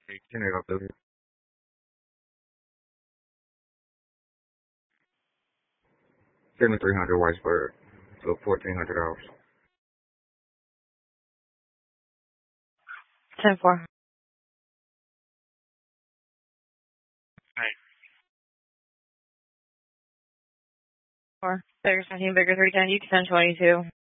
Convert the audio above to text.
Can I go through 7,300 Whitesburg, so $1,400. 10-4. Right. 4. 30, 17, bigger 310, you can 1022.